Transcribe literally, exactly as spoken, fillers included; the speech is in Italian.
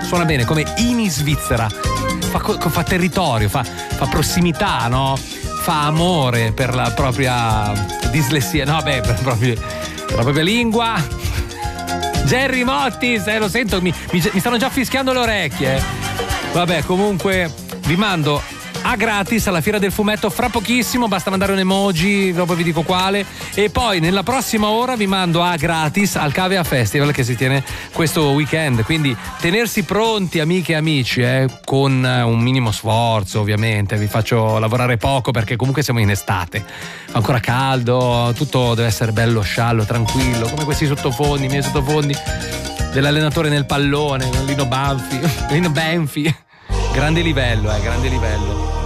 suona bene, come in Svizzera. Fa, fa territorio, fa, fa prossimità, no? Fa amore per la propria dislessia, no beh, per, proprio, per la propria lingua. Jerry Motti, se lo sento, mi, mi, mi stanno già fischiando le orecchie. Vabbè, comunque vi mando a gratis alla Fiera del Fumetto fra pochissimo, basta mandare un emoji, dopo vi dico quale, e poi nella prossima ora vi mando a gratis al Cavea Festival che si tiene questo weekend, quindi tenersi pronti amiche e amici, eh, con un minimo sforzo ovviamente, vi faccio lavorare poco perché comunque siamo in estate, fa ancora caldo, tutto deve essere bello sciallo, tranquillo, come questi sottofondi, i miei sottofondi dell'allenatore nel pallone, Lino Banfi, Lino Banfi, grande livello, eh, grande livello.